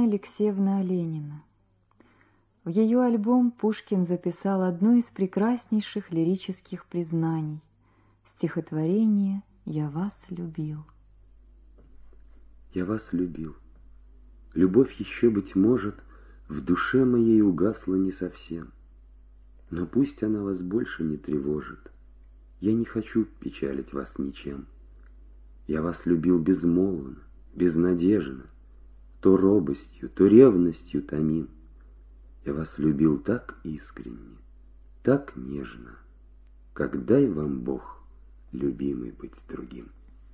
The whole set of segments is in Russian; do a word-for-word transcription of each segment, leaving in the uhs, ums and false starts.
Алексеевна Оленина. В ее альбом Пушкин записал одно из прекраснейших лирических признаний — стихотворение «Я вас любил». Я вас любил. Любовь еще, быть может, в душе моей угасла не совсем. Но пусть она вас больше не тревожит. Я не хочу печалить вас ничем. Я вас любил безмолвно, безнадежно, то робостью, то ревностью томим. Я вас любил так искренне, так нежно, как дай вам Бог, любимый, быть другим.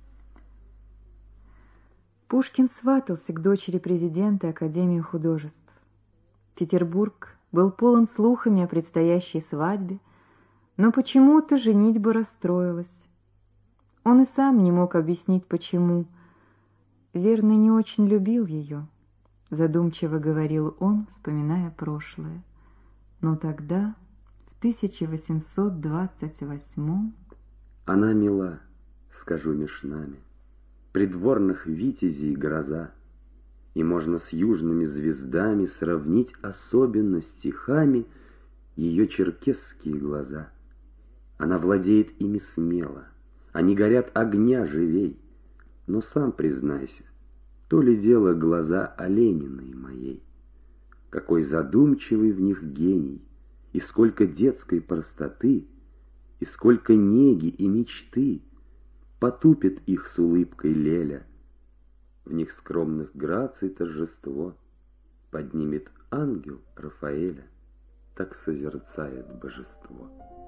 Пушкин сватался к дочери президента Академии художеств. Петербург был полон слухами о предстоящей свадьбе, но почему-то женитьба расстроилась. Он и сам не мог объяснить, почему. Верно, не очень любил ее, задумчиво говорил он, вспоминая прошлое. Но тогда, в тысяча восемьсот двадцать восьмом... Она мила, скажу меж нами, придворных витязей гроза, и можно с южными звездами сравнить особенно стихами ее черкесские глаза. Она владеет ими смело, они горят огня живей, но сам признайся, то ли дело глаза Олениной моей. Какой задумчивый в них гений, и сколько детской простоты, и сколько неги и мечты потупит их с улыбкой Леля. В них скромных граций торжество поднимет ангел Рафаэля, так созерцает божество.